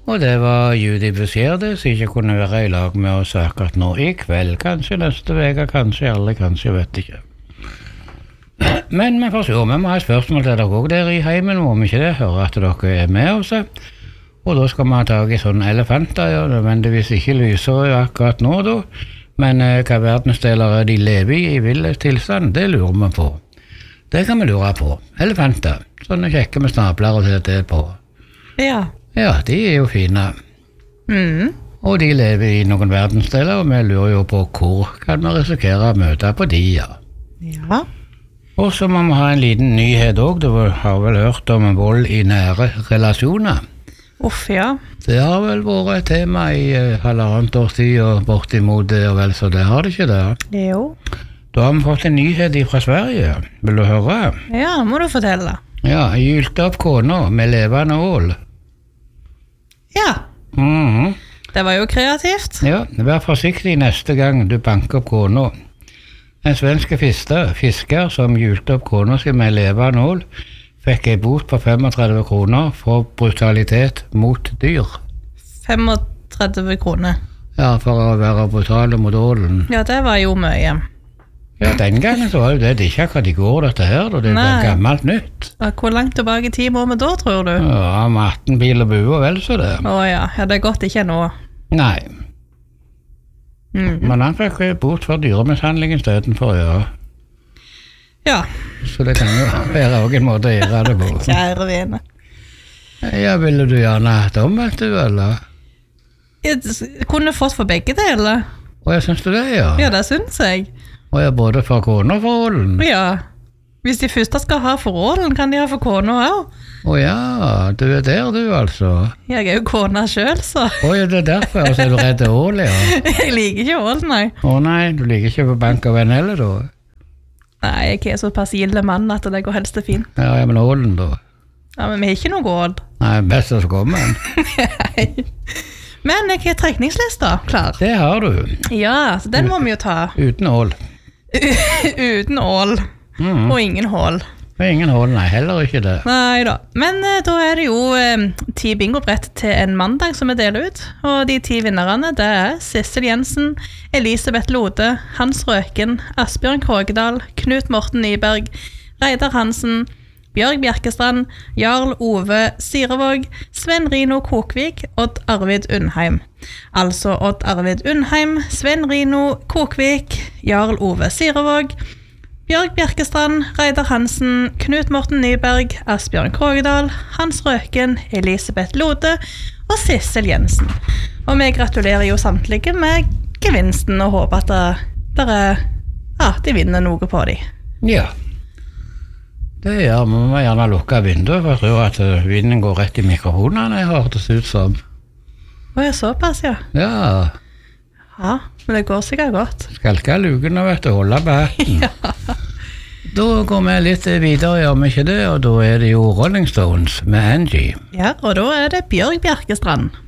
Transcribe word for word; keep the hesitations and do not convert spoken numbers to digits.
Og det var Judy Besierde, som ikke kunne være i lag med oss akkurat nå i kveld. Kanskje neste veka, kanskje alle, kanskje, vet ikke. Men vi får se, vi må ha et spørsmål til dere også der i heimen, må vi ikke det? Høre at dere er med oss. Og da skal vi ha tag i sånne elefanter, ja, nødvendigvis ikke lyser akkurat nå da. Men eh, hva verdensdeler de lever i i ville tilstand, det lurer vi på. Det kan vi lure på. Elefanter, sånne kjekke med snabler og det på. Ja. Ja, de er jo fine. Mm. Og de lever i noen verdensdeler, og vi lurer jo på hvor kan vi risikere å møte på de, ja. Ja. Og så må vi ha en liten nyhet også. Du har vel hørt om vold i nære relasjoner? Uff, ja. Det har vel vært et tema i uh, halvannet års tid og bortimot det, og vel så det har det ikke det. Jo. Da har vi fått en nyhet fra Sverige. Vil du høre? Ja, må du fortelle. Ja, gylte opp kona med levende ål. Ja. Mhm. Det var jo kreativt. Ja, vær forsiktig neste gang du banker opp kona. En svenske fisker, fisker som gylte opp kona si med levende ål, fikk en bot på femogtredve kroner for brutalitet mot dyr. femogtredve kroner. Ja, for å være brutale mot ålen. Ja, det var jo mye. Ja, den gangen så var jo det, det ikke akkurat i går dette her, og det Nei. var gammelt nytt. Og hvor langt tilbake i tid må vi da, tror du? Ja, med atten bil og bue og vel så det. Åja, ja, det er godt ikke nå. Nei, Mm. men han fikk en bot for dyremishandling i stedet for, ja. Ja, Så det kan jo være også en måte å gjøre det på. kjære vene. Ja, ville du gjerne hatt omvendt du, eller? Jeg kunne fått for begge deler. Og jeg synes du det, ja. Ja, det synes jeg. Og jeg både for kone og for ålen. Ja. Hvis de første skal ha for ålen, kan de ha for kona også. Å ja, du er der du altså. Jeg er jo kona selv, så. Å ja, det er derfor, og så er du redd til ål, ja. Jeg liker ikke ål, nei. Å nei, du liker ikke på bank og venn heller da. Nei, jeg er såpass gilde mann at det går helst fint. Ja, ja, men ålen da. Ja, men vi har ikke noe ål. Nei, best å komme en. Nei. Men jeg har trekningslista klar. Det har du. Ja, så den må vi jo ta. Uten ål. Uten ål. Mhm. Og ingen hål. Og ingen ål, nei, heller ikke det. Nei da. Men eh, da er det jo eh, ti bingobrett til en mandag som vi deler ut. Og de ti vinnerne, det er Sissel Jensen, Elisabeth Lode, Hans Røken, Asbjørn Krogedal, Knut Morten Nyberg, Reidar Hansen, Bjørg Bjerkestrand, Jarl Ove Sirevåg, Sven Rino Kokvik, Odd Arvid Undheim. Altså Odd Arvid Undheim, Sven Rino Kokvik, Jarl Ove Sirevåg, Bjørg Bjerkestrand, Reidar Hansen, Knut Morten Nyberg, Asbjørn Krogedal, Hans Røken, Elisabeth Lode og Sissel Jensen. Og vi gratulerer jo samtlige med gevinsten og håper at det, der er, ja, de vinner noe på de. Ja. Det gjør vi. Vi må gjerne lukke vinduet, for jeg tror at vinden går rett i mikrofonene, jeg har det ut som. Å ja, såpass, ja. Ja, Ja, men det går sikkert godt. skal ikke ha lukene, vet du, holde på hatten. Ja. Da går vi litt videre, gjør vi ikke det, og da er det jo Rolling Stones med Angie. Ja, og da er det Bjørg Bjerkestrand.